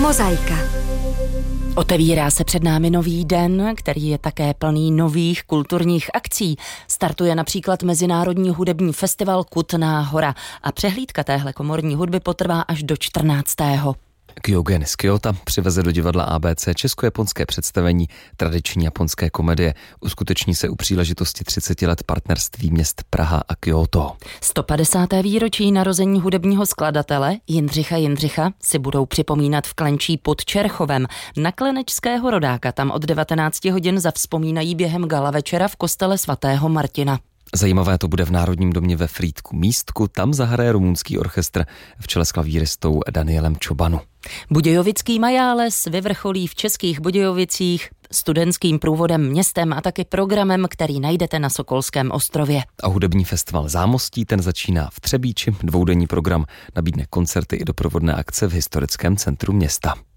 Mozaika. Otevírá se před námi nový den, který je také plný nových kulturních akcí. Startuje například Mezinárodní hudební festival Kutná Hora a přehlídka téhle komorní hudby potrvá až do 14. Kyogen z Kyoto přiveze do divadla ABC česko-japonské představení tradiční japonské komedie. Uskuteční se u příležitosti 30 let partnerství měst Praha a Kyoto. 150. výročí narození hudebního skladatele Jindřicha si budou připomínat v Klenčí pod Čerchovem. Na klenečského rodáka tam od 19 hodin zavzpomínají během gala večera v kostele svatého Martina. Zajímavé to bude v Národním domě ve Frýdku Místku, tam zahraje rumunský orchestr v čele s klavíristou Danielem Čobanu. Budějovický majáles vyvrcholí v Českých Budějovicích studentským průvodem městem a taky programem, který najdete na Sokolském ostrově. A hudební festival Zámostí, ten začíná v Třebíči. Dvoudenní program nabídne koncerty i doprovodné akce v historickém centru města.